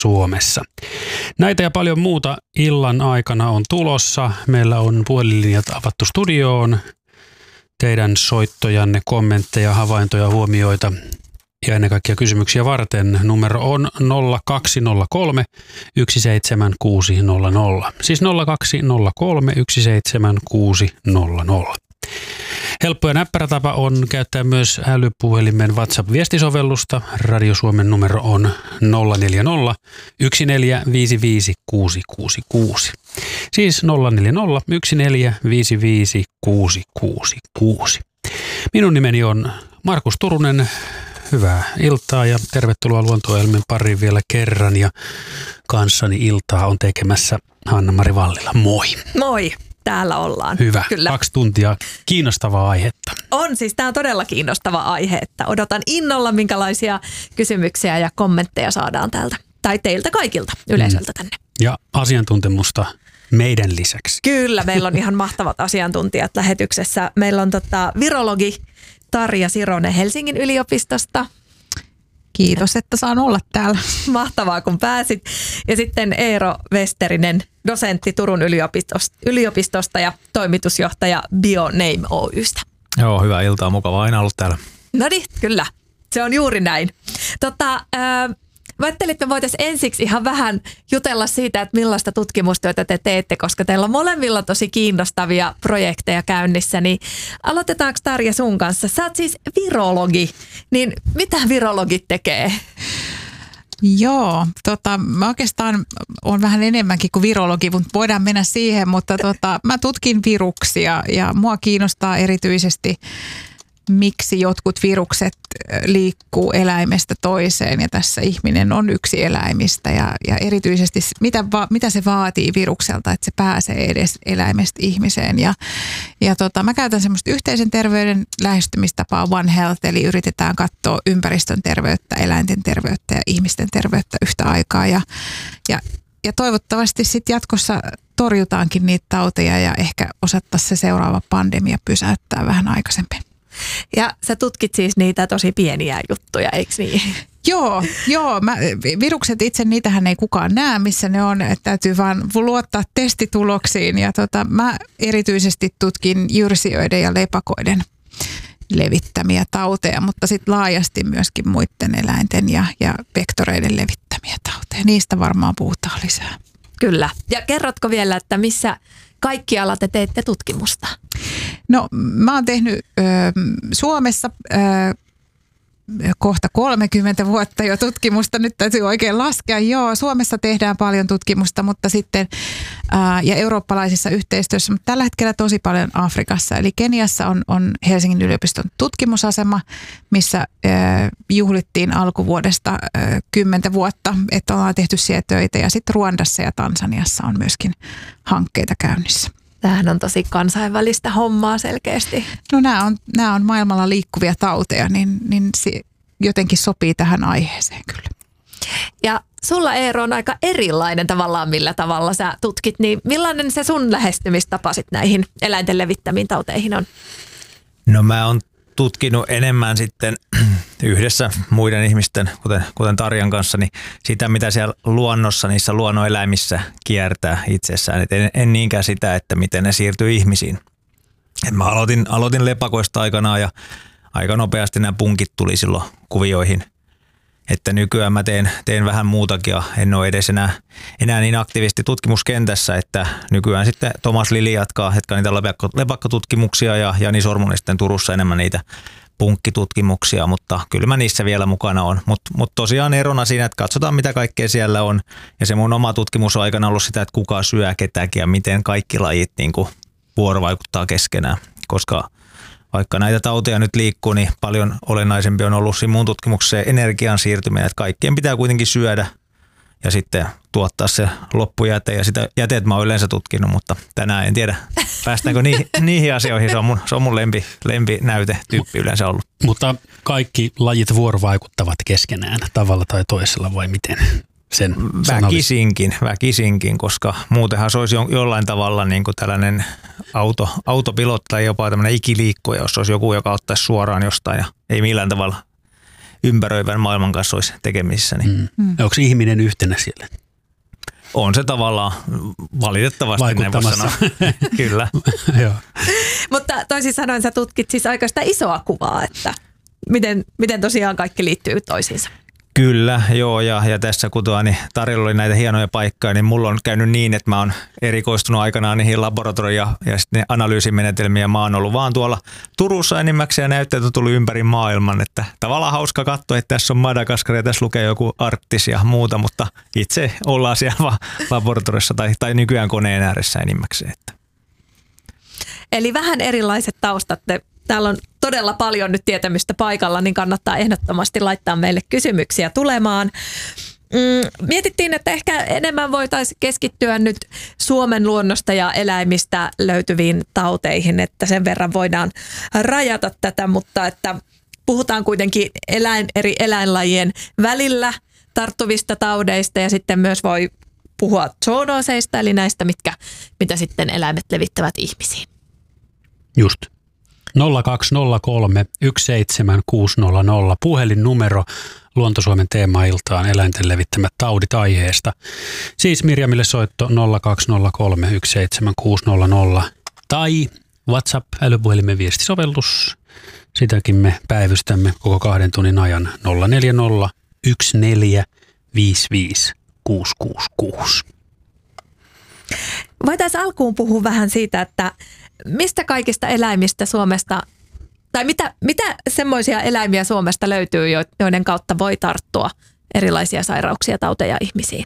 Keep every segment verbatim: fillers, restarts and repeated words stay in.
Suomessa. Näitä ja paljon muuta illan aikana on tulossa. Meillä on puhelinlinjat avattu studioon. Teidän soittojanne, kommentteja, havaintoja, huomioita ja ennen kaikkea kysymyksiä varten numero on nolla kaksi nolla kolme yksi seitsemän kuusi nolla nolla. Siis nolla kaksi nolla kolme yksi seitsemän kuusi nolla nolla. Helppo ja näppärä tapa on käyttää myös älypuhelimen WhatsApp-viestisovellusta. Radio Suomen numero on nolla neljä nolla yksi neljä viisi viisi kuusi kuusi kuusi. Siis nolla neljä nolla yksi neljä viisi viisi kuusi kuusi kuusi. Minun nimeni on Markus Turunen. Hyvää iltaa ja tervetuloa Luontoelämien pariin vielä kerran. Ja kanssani iltaa on tekemässä Hanna-Mari Vallila. Moi. Moi. Täällä ollaan. Hyvä. Kyllä. Kaksi tuntia kiinnostavaa aihetta. On siis, tämä on todella kiinnostava aihe, että odotan innolla, minkälaisia kysymyksiä ja kommentteja saadaan täältä. Tai teiltä kaikilta yleisöltä tänne. Ja asiantuntemusta meidän lisäksi. Kyllä, meillä on ihan mahtavat asiantuntijat lähetyksessä. Meillä on tota, virologi Tarja Sironen Helsingin yliopistosta. Kiitos, että saan olla täällä. Mahtavaa, kun pääsit. Ja sitten Eero Westerinen, dosentti Turun yliopistosta, yliopistosta ja toimitusjohtaja BioName Oy:stä. Joo, hyvää iltaa. Mukava aina ollut täällä. No niin, kyllä. Se on juuri näin. Tota, äh, mä ajattelin, että me voitaisiin ensiksi ihan vähän jutella siitä, että millaista tutkimustyötä te teette, koska teillä on molemmilla tosi kiinnostavia projekteja käynnissä. Niin aloitetaanko Tarja sun kanssa? Sä oot siis virologi, niin mitä virologit tekee? Joo, tota, mä oikeastaan olen vähän enemmänkin kuin virologi, mutta voidaan mennä siihen, mutta tota, mä tutkin viruksia ja mua kiinnostaa erityisesti, miksi jotkut virukset liikkuu eläimestä toiseen ja tässä ihminen on yksi eläimistä ja, ja erityisesti mitä, va, mitä se vaatii virukselta, että se pääsee edes eläimestä ihmiseen. Ja, ja tota, mä käytän semmoista yhteisen terveyden lähestymistapaa One Health, eli yritetään katsoa ympäristön terveyttä, eläinten terveyttä ja ihmisten terveyttä yhtä aikaa ja, ja, ja toivottavasti sitten jatkossa torjutaankin niitä tauteja ja ehkä osattaisiin se seuraava pandemia pysäyttää vähän aikaisemmin. Ja sä tutkit siis niitä tosi pieniä juttuja, eikö niin? Joo, joo. Mä, virukset itse, niitähän ei kukaan näe, missä ne on. Että täytyy vaan luottaa testituloksiin. Ja tota, mä erityisesti tutkin jyrsijöiden ja lepakoiden levittämiä tauteja, mutta sitten laajasti myöskin muiden eläinten ja, ja vektoreiden levittämiä tauteja. Niistä varmaan puhutaan lisää. Kyllä. Ja kerrotko vielä, että missä kaikkialla te teette tutkimusta? No mä oon tehnyt ö, Suomessa ö, kohta kolmekymmentä vuotta jo tutkimusta. Nyt täytyy oikein laskea. Joo, Suomessa tehdään paljon tutkimusta, mutta sitten ää, ja eurooppalaisissa yhteistyössä, mutta tällä hetkellä tosi paljon Afrikassa. Eli Keniassa on, on Helsingin yliopiston tutkimusasema, missä ää, juhlittiin alkuvuodesta ää, kymmentä vuotta, että ollaan tehty siellä töitä. Ja sitten Ruandassa ja Tansaniassa on myöskin hankkeita käynnissä. Tämähän on tosi kansainvälistä hommaa selkeästi. No nämä on, nämä on maailmalla liikkuvia tauteja, niin, niin se jotenkin sopii tähän aiheeseen kyllä. Ja sulla, Eero, on aika erilainen tavallaan, millä tavalla sä tutkit. Niin millainen se sun lähestymistapa sit näihin eläinten levittämiin tauteihin on? No mä oon tutkinut enemmän sitten yhdessä muiden ihmisten, kuten, kuten Tarjan kanssa, niin sitä, mitä siellä luonnossa, niissä luonnoneläimissä kiertää itsessään. Et en, en niinkään sitä, että miten ne siirtyy ihmisiin. Et mä aloitin, aloitin lepakoista aikanaan ja aika nopeasti nämä punkit tuli silloin kuvioihin. Että nykyään mä teen, teen vähän muutakin ja en ole edes enää, enää niin aktiivisesti tutkimuskentässä, että nykyään sitten Thomas Lili jatkaa, jatkaa niitä lepakko, lepakkotutkimuksia ja Jani Sormunen sitten Turussa enemmän niitä punkkitutkimuksia, mutta kyllä mä niissä vielä mukana on. Mutta mut tosiaan erona siinä, että katsotaan mitä kaikkea siellä on ja se mun oma tutkimus on aikana ollut sitä, että kuka syö ketäkin ja miten kaikki lajit niin kuin vuorovaikuttaa keskenään, koska vaikka näitä tauteja nyt liikkuu, niin paljon olennaisempi on ollut siinä mun tutkimuksessa energian siirtyminen, että kaikkien pitää kuitenkin syödä ja sitten tuottaa se loppujäte. Ja sitä jäteet mä oon yleensä tutkinut, mutta tänään en tiedä, päästäänkö niihin, niihin asioihin. Se on mun, se on mun lempi, lempinäytetyyppi yleensä ollut. Mutta kaikki lajit vuorovaikuttavat keskenään tavalla tai toisella vai miten? Sen väkisinkin, väkisinkin, koska muutenhan se olisi jollain tavalla niin kuin tällainen auto, autopilotti tai jopa tämmöinen ikiliikkuja, jos olisi joku, joka ottaisi suoraan jostain ja ei millään tavalla ympäröivän maailman kanssa olisi tekemisissä. Niin. Mm. Mm. Onko ihminen yhtenä siellä? On se tavallaan valitettavasti näin voi sanoa. Kyllä. Joo. Mutta toisin sanoen sä tutkit siis aika sitä isoa kuvaa, että miten, miten tosiaan kaikki liittyy toisiinsa. Kyllä, joo, ja, ja tässä kun tuo, niin Tarilla oli näitä hienoja paikkoja, niin mulla on käynyt niin, että mä oon erikoistunut aikanaan niihin laboratorio- ja sitten analyysimenetelmiä. Mä oon ollut vaan tuolla Turussa enimmäkseen ja näytteet on tullut ympäri maailman, että tavallaan hauska katsoa, että tässä on Madagaskar ja tässä lukee joku Arktis ja muuta, mutta itse ollaan siellä vaan laboratoriossa tai, tai nykyään koneen ääressä enimmäkseen. Että. Eli vähän erilaiset taustat. Täällä on todella paljon nyt tietämystä paikalla, niin kannattaa ehdottomasti laittaa meille kysymyksiä tulemaan. Mm, mietittiin, että ehkä enemmän voitaisiin keskittyä nyt Suomen luonnosta ja eläimistä löytyviin tauteihin, että sen verran voidaan rajata tätä, mutta että puhutaan kuitenkin eläin, eri eläinlajien välillä tarttuvista taudeista ja sitten myös voi puhua zoonooseista, eli näistä, mitkä, mitä sitten eläimet levittävät ihmisiin. Just. nolla kaksi nolla kolme yksi seitsemän kuusi nolla nolla puhelinnumero Luontosuomen teemailtaan eläinten levittämät taudit aiheesta. Siis Mirjamille soitto nolla kaksi nolla kolme yksi seitsemän kuusi nolla nolla tai WhatsApp älypuhelimen viestisovellus. Sitäkin me päivystämme koko kahden tunnin ajan nolla neljä nolla yksi neljä viisi viisi kuusi kuusi kuusi. Voitaisiin alkuun puhua vähän siitä, että mistä kaikista eläimistä Suomesta, tai mitä, mitä semmoisia eläimiä Suomesta löytyy, joiden kautta voi tarttua erilaisia sairauksia, tauteja ihmisiin?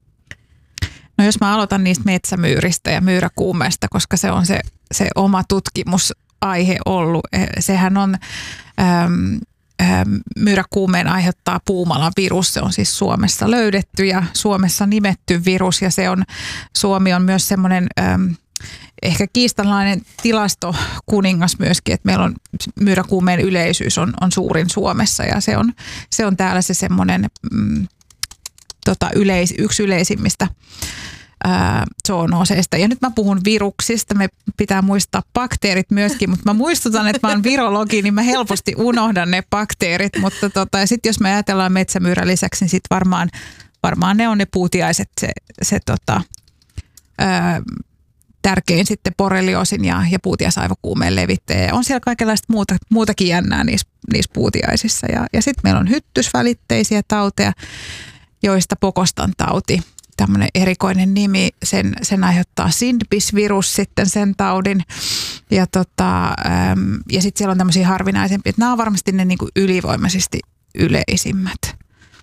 No jos mä aloitan niistä metsämyyristä ja myyräkuumeesta, koska se on se, se oma tutkimusaihe ollut. Sehän on, äm, äm, myyräkuumeen aiheuttaa Puumalan virus. Se on siis Suomessa löydetty ja Suomessa nimetty virus ja se on, Suomi on myös semmoinen äm, ehkä kiistanlainen tilastokuningas myöskin, että meillä on myyräkuumeen yleisyys on, on suurin Suomessa ja se on, se on täällä se semmoinen mm, tota yleis, yksi yleisimmistä ää, zoonooseista. Ja nyt mä puhun viruksista, me pitää muistaa bakteerit myöskin, mutta mä muistutan, että mä oon virologi, niin mä helposti unohdan ne bakteerit, mutta tota, ja sitten jos me ajatellaan metsämyyrän lisäksi, niin sitten varmaan, varmaan ne on ne puutiaiset, se, se tota, ää, tärkein sitten borrelioosin ja, ja puutiaisaivokuumeen levittäjä. On siellä kaikenlaista muuta, muutakin jännää niissä, niissä puutiaisissa. Ja, ja sitten meillä on hyttysvälitteisiä tauteja, joista Pokostan tauti, tämmöinen erikoinen nimi, sen, sen aiheuttaa Sindbis-virus sitten sen taudin. Ja, tota, äm, ja sitten siellä on tämmöisiä harvinaisempia. Nämä on varmasti ne niin kuin ylivoimaisesti yleisimmät.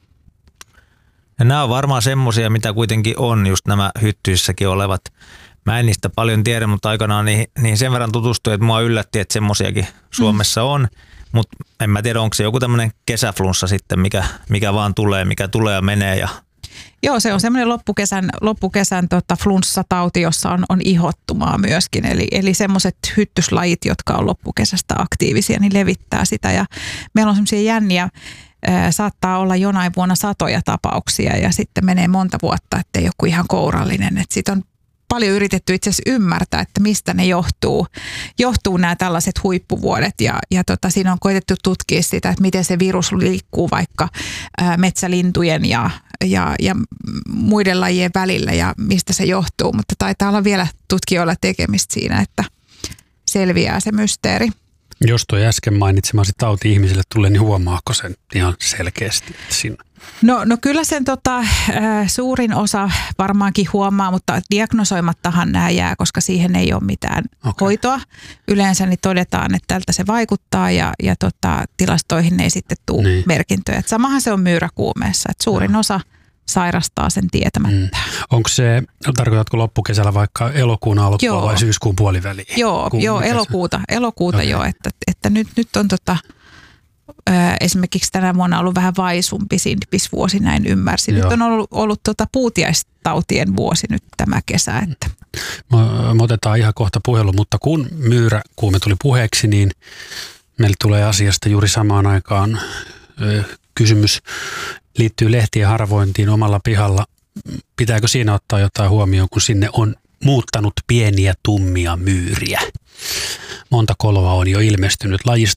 Ja nämä on varmaan semmoisia, mitä kuitenkin on just nämä hyttyissäkin olevat. Mä en niistä paljon tiedä, mutta aikanaan niihin, niihin sen verran tutustuin, että mua yllätti, että semmoisiakin Suomessa on. Mutta en mä tiedä, onko se joku tämmöinen kesäflunssa sitten, mikä, mikä vaan tulee, mikä tulee ja menee. Ja... Joo, se on semmoinen loppukesän, loppukesän tota flunssatauti, jossa on, on ihottumaa myöskin. Eli, eli semmoiset hyttyslajit, jotka on loppukesästä aktiivisia, niin levittää sitä. Ja meillä on semmoisia jänniä, ää, saattaa olla jonain vuonna satoja tapauksia ja sitten menee monta vuotta, ettei joku ihan kourallinen. Että sit on paljon yritetty itse asiassa ymmärtää, että mistä ne johtuu, johtuu nämä tällaiset huippuvuodet ja, ja tota, siinä on koetettu tutkia sitä, että miten se virus liikkuu vaikka ää, metsälintujen ja, ja, ja muiden lajien välillä ja mistä se johtuu, mutta taitaa olla vielä tutkijoilla tekemistä siinä, että selviää se mysteeri. Jos tuo äsken mainitsemasi tauti ihmisille tulee, niin huomaako sen ihan selkeästi siinä? No, no kyllä sen tota, äh, suurin osa varmaankin huomaa, mutta diagnosoimattahan nämä jää, koska siihen ei ole mitään okay. hoitoa. Yleensä niin todetaan, että tältä se vaikuttaa ja, ja tota, tilastoihin ei sitten tule niin. merkintöjä. Et samahan se on myyräkuumeessa, että suurin no. osa sairastaa sen tietämättä. Mm. Onko se, tarkoitatko loppukesällä vaikka elokuun alkua joo. vai syyskuun puoliväliin? Joo, joo elokuuta, elokuuta okay. jo, että, että nyt, nyt on tota... Esimerkiksi tänä vuonna on ollut vähän vaisumpi Sindbis-vuosi, näin ymmärsin. Joo. Nyt on ollut, ollut tuota puutiaistautien vuosi nyt tämä kesä. Että. Me otetaan ihan kohta puhelu, mutta kun myyräkuume tuli puheeksi, niin meille tulee asiasta juuri samaan aikaan kysymys. Liittyy lehtien harvointiin omalla pihalla. Pitääkö siinä ottaa jotain huomioon, kun sinne on muuttanut pieniä tummia myyriä? Monta koloa on jo ilmestynyt lajista.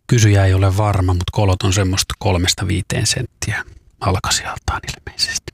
kysyjä ei ole varma, mutta kolot on semmoista kolmesta viiteen senttiä jalkasijaltaan ilmeisesti.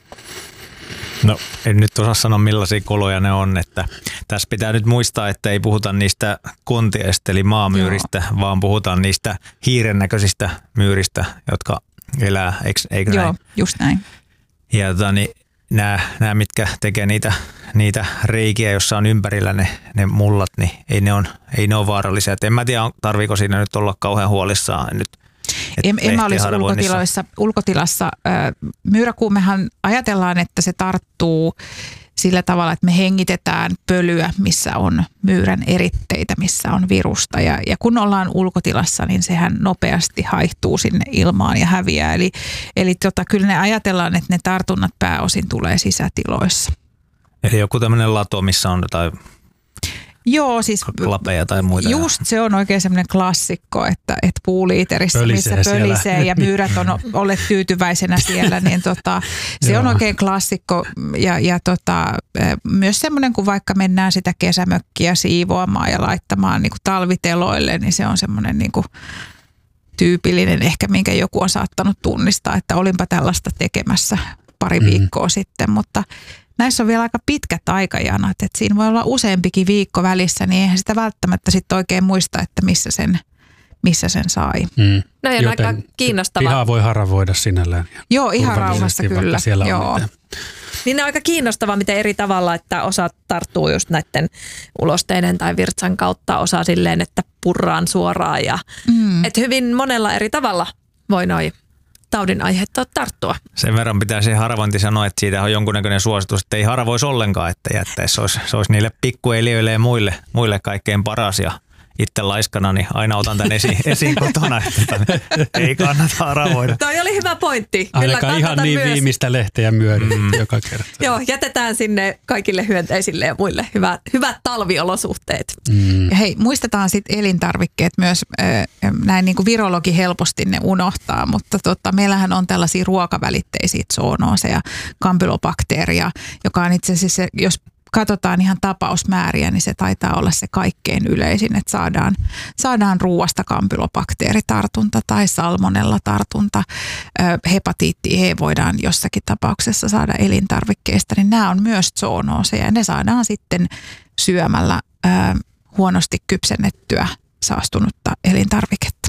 No en nyt osaa sanoa millaisia koloja ne on, että tässä pitää nyt muistaa, että ei puhuta niistä kuntiestä eli maamyyristä, Joo. vaan puhutaan niistä hiiren näköisistä myyristä, jotka elää, eikö, eikö Joo, näin? just näin. Ja tota, niin, nämä, nämä, mitkä tekee niitä, niitä reikiä, jossa on ympärillä ne, ne mullat, niin ei ne, on, ei ne ole vaarallisia. Et en mä tiedä, tarviiko siinä nyt olla kauhean huolissaan nyt. En, en mä olisi ulkotiloissa, ulkotilassa. Myyräkuumehan ajatellaan, että se tarttuu sillä tavalla, että me hengitetään pölyä, missä on myyrän eritteitä, missä on virusta. Ja, ja kun ollaan ulkotilassa, niin sehän nopeasti haihtuu sinne ilmaan ja häviää. Eli, eli tota, kyllä ne ajatellaan, että ne tartunnat pääosin tulee sisätiloissa. Eli joku tämmöinen lato, missä on jotain Joo, siis lapeja tai muita. Just se on oikein semmoinen klassikko, että, että puuliiterissä, pölisee missä pölisee siellä. Ja myyrät on olleet tyytyväisenä siellä, niin tota, se on oikein klassikko. Ja, ja tota, myös semmoinen, kun vaikka mennään sitä kesämökkiä siivoamaan ja laittamaan niin kuin talviteloille, niin se on semmoinen niin kuin tyypillinen ehkä, minkä joku on saattanut tunnistaa, että olinpa tällaista tekemässä pari mm. viikkoa sitten, mutta näissä on vielä aika pitkät aikajanat, että siinä voi olla useampikin viikko välissä, niin eihän sitä välttämättä sitten oikein muista, että missä sen, missä sen sai. Mm. No on aika kiinnostavaa. Pihaa voi haravoida sinällään. Joo, ihan rauhassa kyllä. Joo. Niin on aika kiinnostavaa, miten eri tavalla, että osa tarttuu just näiden ulosteiden tai virtsan kautta, osa silleen, että purraan suoraan. Ja, mm. Että hyvin monella eri tavalla voi noi taudin aiheuttaa tarttua. Sen verran pitäisi haravointi sanoa, että siitä on jonkunnäköinen suositus, että ei haravoisi ollenkaan, että jättäisi. Se olisi, se olisi niille pikkueliöille ja muille, muille kaikkein paras. Ja itse laiskana, niin aina otan tämän esiin, esiin kotona, että ei kannata haravoida. Toi oli hyvä pointti. Ainakaan ihan niin myös viimeistä lehteä myöden mm. joka kerta. Joo, jätetään sinne kaikille hyönteisille ja muille hyvät, hyvät talviolosuhteet. Mm. Ja hei, muistetaan sitten elintarvikkeet myös, äh, näin niin kuin virologi helposti ne unohtaa, mutta tota, meillähän on tällaisia ruokavälitteisiä zoonooseja, kampylobakteeria, joka on itse asiassa, jos katsotaan ihan tapausmääriä, niin se taitaa olla se kaikkein yleisin, että saadaan, saadaan ruuasta kampylobakteeritartunta tai salmonella-tartunta. Hepatiitti E voidaan jossakin tapauksessa saada elintarvikkeista, niin nämä on myös zoonooseja ja ne saadaan sitten syömällä ää, huonosti kypsennettyä saastunutta elintarviketta.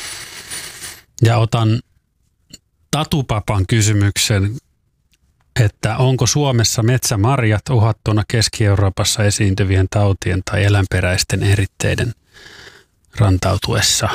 Ja otan Tatupapan kysymyksen, että onko Suomessa metsämarjat uhattuna Keski-Euroopassa esiintyvien tautien tai eläinperäisten eritteiden rantautuessa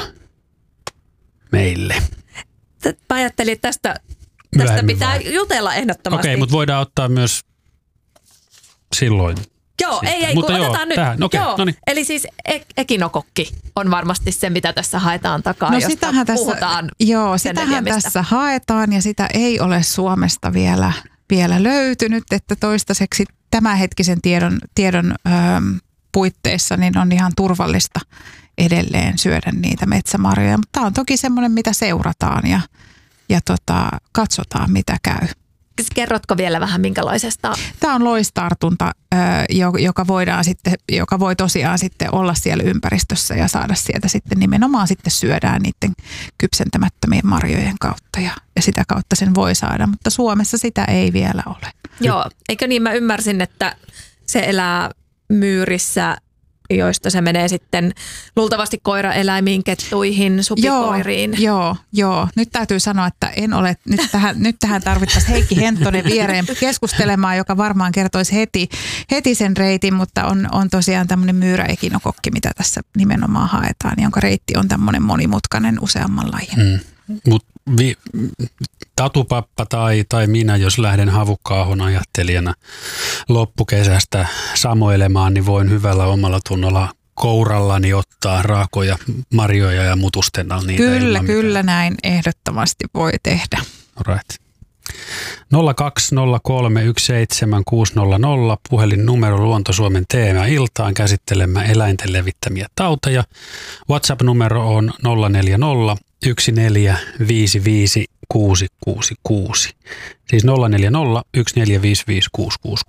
meille? Mä ajattelin, että tästä, tästä pitää vai? jutella ehdottomasti. Okei, okay, mutta voidaan ottaa myös silloin. Joo, ei, ei, mutta kun joo, otetaan nyt. Tähän. Okay, joo, noniin. Eli siis e- ekinokokki on varmasti se, mitä tässä haetaan takaa, no josta puhutaan. Tässä, joo, sitähän tässä haetaan ja sitä ei ole Suomesta vielä vielä löytynyt, että toistaiseksi tämänhetkisen tiedon, tiedon ö, puitteissa niin on ihan turvallista edelleen syödä niitä metsämarjoja. Mutta tämä on toki semmoinen, mitä seurataan ja, ja tota, katsotaan, mitä käy. Kerrotko vielä vähän minkälaisesta? Tämä on loistartunta, joka voidaan sitten, joka voi tosiaan sitten olla siellä ympäristössä ja saada sieltä sitten nimenomaan sitten syödään niiden kypsentämättömien marjojen kautta ja, ja sitä kautta sen voi saada, mutta Suomessa sitä ei vielä ole. Joo, eikö niin? Mä ymmärsin, että se elää myyrissä, joista se menee sitten luultavasti koiraeläimiin, kettuihin, supikoiriin. Joo, joo, joo. Nyt täytyy sanoa, että en ole, nyt tähän, nyt tähän tarvittaisiin Heikki Henttonen viereen keskustelemaan, joka varmaan kertoisi heti, heti sen reitin, mutta on, on tosiaan tämmöinen myyräekinokokki, mitä tässä nimenomaan haetaan, jonka reitti on tämmöinen monimutkainen useamman lajin. Mm. Mut vi, Tatupappa tai, tai minä, jos lähden havukkaahon ajattelijana loppukesästä samoilemaan, niin voin hyvällä omalla tunnolla kourallani ottaa raakoja marjoja ja mutustella niitä. Kyllä, kyllä näin ehdottomasti voi tehdä. Right. nolla kaksi nolla kolme yksi seitsemän kuusi nolla nolla puhelinnumero Luonto-Suomen teema iltaan käsittelemään eläinten levittämiä tauteja. WhatsApp-numero on nolla neljä nolla yksi neljä viisi viisi kuusi kuusi kuusi. Siis nolla neljä nolla yksi neljä viisi viisi kuusi kuusi kuusi.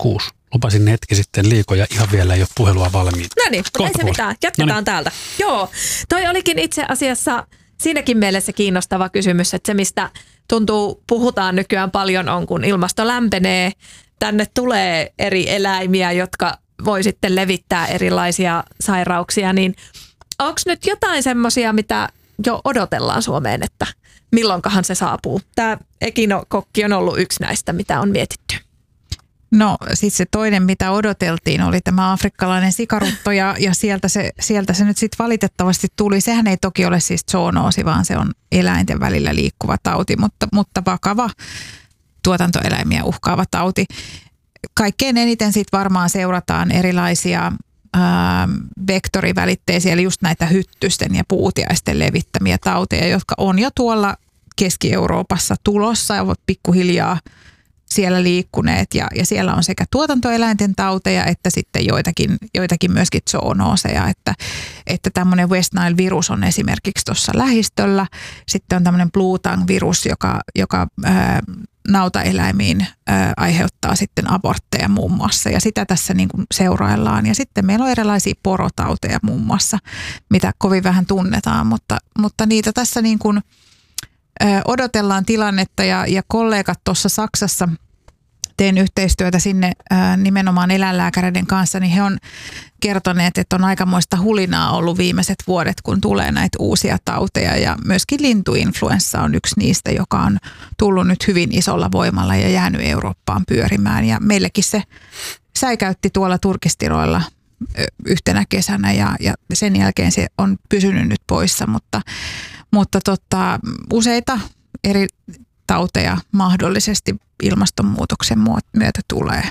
lupasin hetki sitten liikoja, ihan vielä ei ole puhelua valmiita. No niin, mutta ei se mitään. Jatketaan Noniin. täältä. Joo, toi olikin itse asiassa siinäkin mielessä kiinnostava kysymys, että se mistä tuntuu, puhutaan nykyään paljon on, kun ilmasto lämpenee, tänne tulee eri eläimiä, jotka voi sitten levittää erilaisia sairauksia, niin onko nyt jotain semmoisia, mitä jo odotellaan Suomeen, että milloinkahan se saapuu? Tämä ekinokokki on ollut yksi näistä, mitä on mietitty. No sitten se toinen, mitä odoteltiin, oli tämä afrikkalainen sikarutto ja, ja sieltä, se, sieltä se nyt sitten valitettavasti tuli. Sehän ei toki ole siis zoonoosi, vaan se on eläinten välillä liikkuva tauti, mutta, mutta vakava tuotantoeläimiä uhkaava tauti. Kaikkein eniten sitten varmaan seurataan erilaisia ää, vektorivälitteisiä, eli just näitä hyttysten ja puutiaisten levittämiä tauteja, jotka on jo tuolla Keski-Euroopassa tulossa ja ovat pikkuhiljaa siellä liikkuneet ja, ja siellä on sekä tuotantoeläinten tauteja että sitten joitakin, joitakin myöskin zoonooseja, että, että tämmöinen West Nile-virus on esimerkiksi tuossa lähistöllä. Sitten on tämmöinen Blue Tongue-virus, joka, joka ää, nautaeläimiin ää, aiheuttaa sitten abortteja muun muassa ja sitä tässä niin kuin seuraillaan. Ja sitten meillä on erilaisia porotauteja muun muassa, mitä kovin vähän tunnetaan, mutta, mutta niitä tässä niin kuin odotellaan tilannetta ja, ja kollegat tuossa Saksassa, teen yhteistyötä sinne ää, nimenomaan eläinlääkäreiden kanssa, niin he on kertoneet, että on aikamoista hulinaa ollut viimeiset vuodet, kun tulee näitä uusia tauteja ja myöskin lintuinfluenssa on yksi niistä, joka on tullut nyt hyvin isolla voimalla ja jäänyt Eurooppaan pyörimään ja meillekin se säikäytti tuolla Turkistiroilla yhtenä kesänä ja, ja sen jälkeen se on pysynyt nyt poissa, mutta Mutta tota, useita eri tauteja mahdollisesti ilmastonmuutoksen myötä tulee.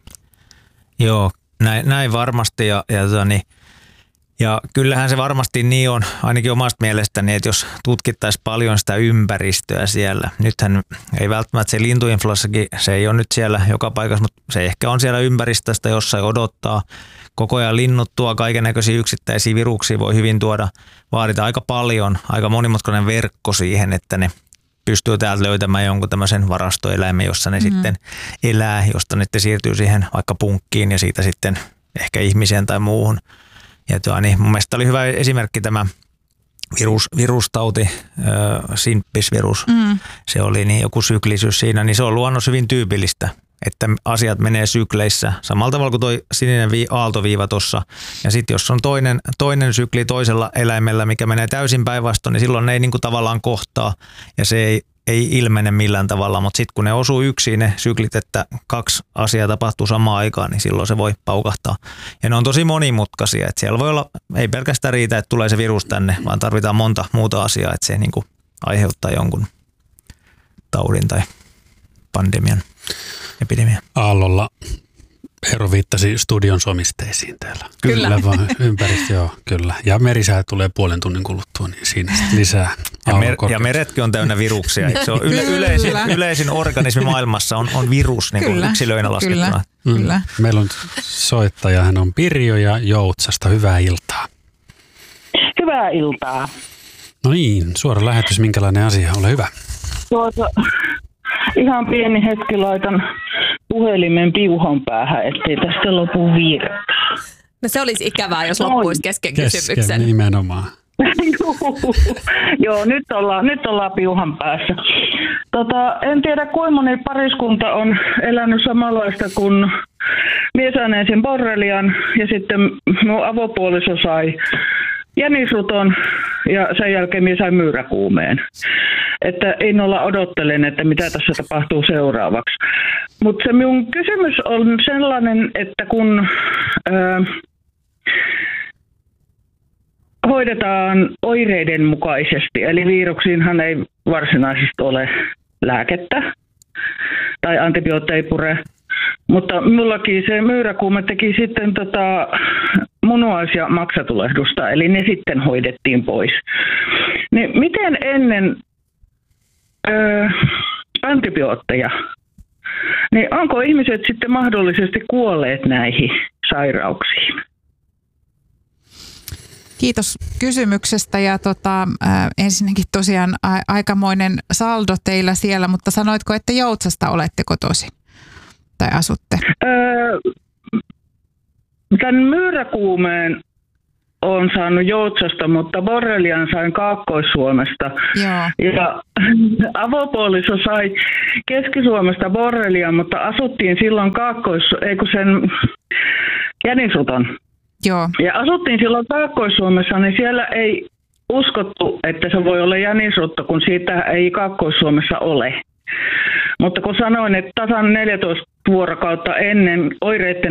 Joo, näin, näin varmasti ja, ja, tani, ja kyllähän se varmasti niin on, ainakin omasta mielestäni, että jos tutkittaisiin paljon sitä ympäristöä siellä. Nythän ei välttämättä se lintuinfluenssakin, se ei ole nyt siellä joka paikassa, mutta se ehkä on siellä ympäristöstä jossain odottaa. Koko ajan linnut tuo kaikennäköisiä yksittäisiä viruksia, voi hyvin tuoda, vaaditaan aika paljon, aika monimutkainen verkko siihen, että ne pystyy täältä löytämään jonkun tämmöisen varastoeläimen, jossa ne mm. sitten elää, josta ne siirtyy siihen vaikka punkkiin ja siitä sitten ehkä ihmiseen tai muuhun. Ja tuo, niin mun mielestä oli hyvä esimerkki tämä virus, virustauti, äh, simppisvirus, mm. se oli niin joku syklisyys siinä, niin se on luonnossa hyvin tyypillistä, että asiat menee sykleissä samalla tavalla kuin toi sininen vi- aaltoviiva tuossa. Ja sitten jos on toinen, toinen sykli toisella eläimellä, mikä menee täysin päinvastoin, niin silloin ne ei niinku tavallaan kohtaa ja se ei, ei ilmene millään tavalla. Mutta sitten kun ne osuu yksin ne syklit, että kaksi asiaa tapahtuu samaan aikaan, niin silloin se voi paukahtaa. Ja ne on tosi monimutkaisia. Että siellä voi olla, ei pelkästään riitä, että tulee se virus tänne, vaan tarvitaan monta muuta asiaa, että se niinku aiheuttaa jonkun taudin tai pandemian. Epidemia. Aallolla Eero viittasi studion somisteisiin täällä. Kyllä. Kyllä vaan ympäristö, joo, kyllä. Ja merisää tulee puolen tunnin kuluttua, niin siinä sitten lisää. Ja, mer- ja meretkin on täynnä viruksia. Se on yle- yleisin, yleisin organismi maailmassa on, on virus, niin kuin yksilöinä laskettuna. Kyllä. Kyllä. Mm. Meillä on soittaja, hän on Pirjo ja Joutsasta. Hyvää iltaa. Hyvää iltaa. No niin, suora lähetys, minkälainen asia? Ole hyvä. Tuota, ihan pieni hetki laitan puhelimen piuhan päähän, ettei tästä lopu virta. No se olisi ikävää, jos loppuisi kesken, kesken kysymyksen. Kesken nimenomaan. Joo, nyt ollaan, nyt ollaan piuhan päässä. Tota, en tiedä, kuinka moni pariskunta on elänyt samanlaista kuin mies ääneen sen borrelian ja sitten minun avopuoliso sai jänisruton ja sen jälkeen minä sain myyräkuumeen. Että innolla odottelen, että mitä tässä tapahtuu seuraavaksi. Mutta se minun kysymys on sellainen, että kun ää, hoidetaan oireiden mukaisesti, eli viruksiinhan ei varsinaisesti ole lääkettä tai antibiootteja ei pure, mutta minullakin se myyräkuume teki sitten tota munuais- ja maksatulehdusta, eli ne sitten hoidettiin pois. Niin miten ennen öö, antibiootteja, niin onko ihmiset sitten mahdollisesti kuolleet näihin sairauksiin? Kiitos kysymyksestä ja tota, äh, ensinnäkin tosiaan a- aikamoinen saldo teillä siellä, mutta sanoitko, että Joutsasta olette kotoisin tai asutte? Öö, tämän myyräkuumeen olen saanut Joutsasta, mutta borrelian sain Kaakkois-Suomesta. Joo. Ja avopuoliso sai Keski-Suomesta borrelian, mutta asuttiin silloin Kaakkois- ei kun sen jänisruton. Joo. Ja asuttiin silloin Kaakkois-Suomessa, niin siellä ei uskottu, että se voi olla jänisrutto, kun siitä ei Kaakkois-Suomessa ole. Mutta kun sanoin, että tasan neljätoista vuorokautta ennen oireiden